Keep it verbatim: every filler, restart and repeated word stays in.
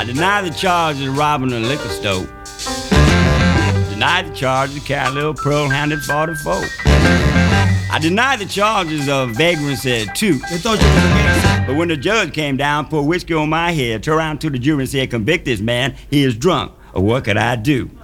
I deny the charges of robbing a liquor store. Deny the charges of carrying a little pearl-handled forty-four. I deny the charges of vagrancy too. They thought you was a gangster. But when the judge came down, poured whiskey on my head, turned around to the jury and said, convict this man, he is drunk. Or what could I do?